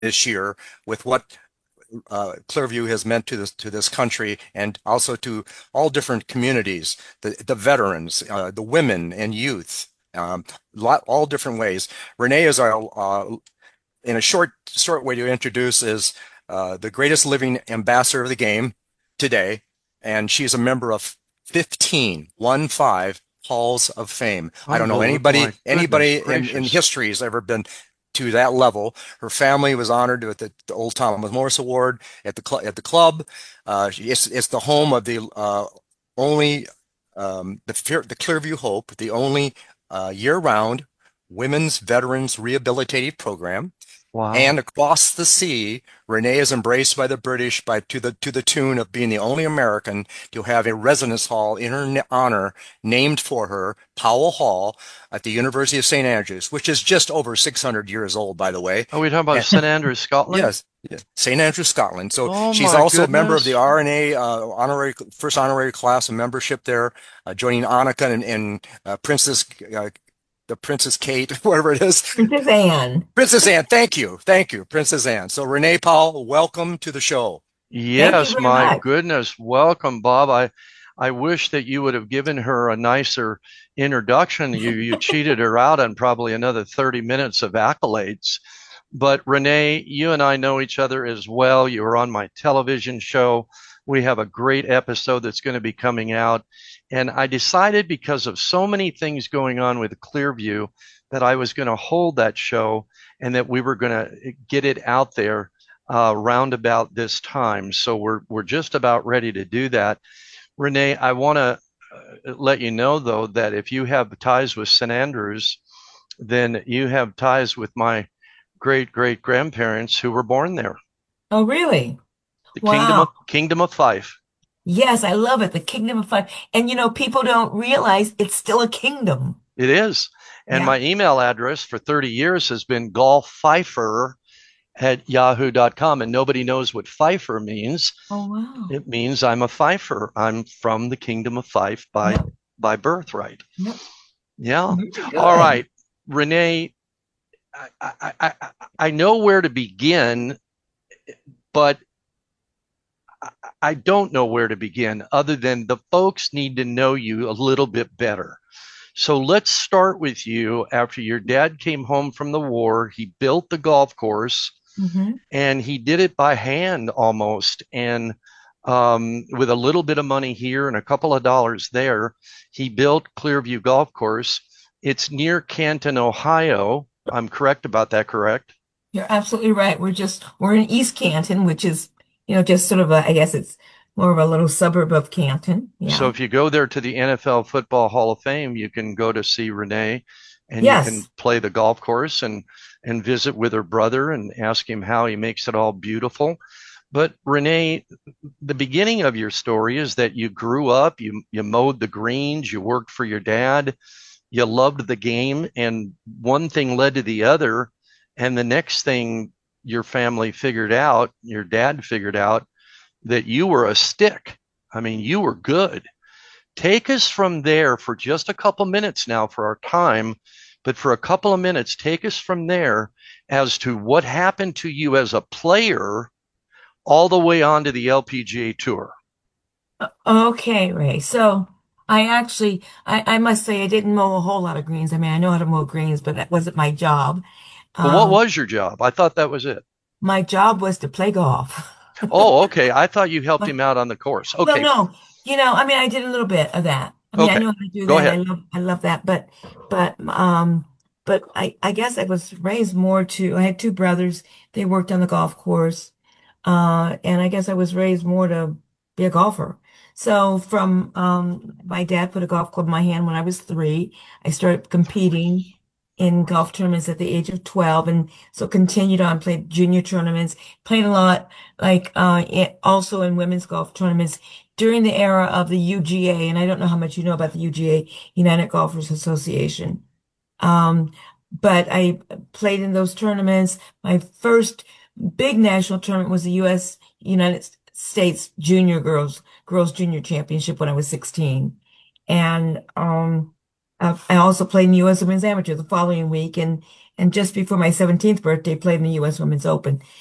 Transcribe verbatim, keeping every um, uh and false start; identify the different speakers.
Speaker 1: this year with what uh, Clearview has meant to this to this country and also to all different communities, the the veterans, uh, the women and youth, um, lot, all different ways. Renee is our, uh, in a short short way to introduce, is uh, the greatest living ambassador of the game today, and she's a member of fifteen, one five Halls of Fame. I don't know
Speaker 2: Unbelievable.
Speaker 1: anybody
Speaker 2: My goodness
Speaker 1: anybody in in
Speaker 2: gracious.
Speaker 1: history has ever been to that level. Her family was honored with the, the Old Thomas Morris Award at the cl at the club. Uh, it's it's the home of the uh, only um, the the Clearview Hope, the only uh, year-round women's veterans rehabilitative program. And
Speaker 2: Wow.
Speaker 1: across the sea, Renee is embraced by the British by to the to the tune of being the only American to have a residence hall in her honor named for her, Powell Hall, at the University of Saint Andrews, which is just over six hundred years old, by the way.
Speaker 2: Are we talking about
Speaker 1: And
Speaker 2: Saint Andrews, Scotland?
Speaker 1: yes, yes, Saint Andrews, Scotland. So
Speaker 2: Oh
Speaker 1: she's
Speaker 2: my
Speaker 1: also a member of the
Speaker 2: goodness.
Speaker 1: R N A uh, honorary first honorary class of membership there, uh, joining Annika and, and uh, Princess uh, the Princess Kate, whatever it is.
Speaker 3: Princess Anne.
Speaker 1: Princess Anne, thank you. Thank you, Princess Anne. So Renee Powell, welcome to the show.
Speaker 3: Thank you
Speaker 2: Yes,
Speaker 3: very
Speaker 2: my
Speaker 3: much.
Speaker 2: goodness. Welcome, Bob. I I wish that you would have given her a nicer introduction. You you cheated her out on probably another thirty minutes of accolades. But Renee, you and I know each other as well. You were on my television show. We have a great episode that's going to be coming out. And I decided, because of so many things going on with Clearview, that I was going to hold that show and that we were going to get it out there uh, round about this time. So we're we're just about ready to do that. Renee, I want to uh, let you know, though, that if you have ties with Saint Andrews, then you have ties with my great great grandparents who were born there.
Speaker 3: Oh, really?
Speaker 2: The kingdom
Speaker 3: Wow.
Speaker 2: of Kingdom of Fife.
Speaker 3: Yes, I love it. The Kingdom of Five. And you know, people don't realize it's still a kingdom.
Speaker 2: It is. And
Speaker 3: Yeah.
Speaker 2: my email address for thirty years has been golfpfeiffer at yahoo dot com. And nobody knows what Pfeiffer means.
Speaker 3: Oh, wow.
Speaker 2: It means I'm a Pfeiffer. I'm from the Kingdom of Fife by
Speaker 3: Yep.
Speaker 2: by birthright.
Speaker 3: Yep.
Speaker 2: Yeah.
Speaker 3: Very
Speaker 2: All
Speaker 3: good.
Speaker 2: right. Renee, I, I, I, I know where to begin, but I don't know where to begin other than the folks need to know you a little bit better. So let's start with you. After your dad came home from the war, he built the golf course
Speaker 3: Hmm.
Speaker 2: and he did it by hand almost. And um, with a little bit of money here and a couple of dollars there, he built Clearview Golf Course. It's near Canton, Ohio. I'm correct about that, correct?
Speaker 3: You're absolutely right. We're just we're in East Canton, which is, you know, just sort of a, I guess it's more of a little suburb of Canton.
Speaker 2: So
Speaker 3: Yeah.
Speaker 2: if you go there to the N F L Football Hall of Fame, you can go to see Renee and you can
Speaker 3: Yes.
Speaker 2: play the golf course and and visit with her brother and ask him how he makes it all beautiful. But Renee, the beginning of your story is that you grew up, you you mowed the greens, you worked for your dad, you loved the game, and one thing led to the other, and the next thing your family figured out, your dad figured out that you were a stick. I mean, you were good. Take us from there for just a couple minutes now for our time, but for a couple of minutes, take us from there as to what happened to you as a player all the way on to the L P G A Tour.
Speaker 3: Okay, Ray. So I actually, I, I must say, I didn't mow a whole lot of greens. I mean, I know how to mow greens, but that wasn't my job.
Speaker 2: Well, what
Speaker 3: Um,
Speaker 2: was your job? I thought that was it.
Speaker 3: my job was to play golf.
Speaker 2: Oh, okay. I thought you helped
Speaker 3: But
Speaker 2: him out on the course.
Speaker 3: well,
Speaker 2: Okay.
Speaker 3: no, you know, I mean, I did a little bit of that. I mean, I
Speaker 2: Okay.
Speaker 3: know how to do
Speaker 2: Go
Speaker 3: that. I
Speaker 2: ahead.
Speaker 3: love, I love that. But, but, um, but I, I guess I was raised more to. I had two brothers. They worked on the golf course, uh, and I guess I was raised more to be a golfer. So from, um, my dad put a golf club in my hand when I was three. I started competing in golf tournaments at the age of twelve, and so continued on, played junior tournaments, played a lot, like, uh, it, also in women's golf tournaments during the era of the U G A, and I don't know how much you know about the U G A, United Golfers Association. Um, but I played in those tournaments. My first big national tournament was the U S United States Junior Girls Girls Junior Championship when I was sixteen. And um I I also played in U S Women's Amateur the following week, and and just before my seventeenth birthday, played in the U S Women's Open.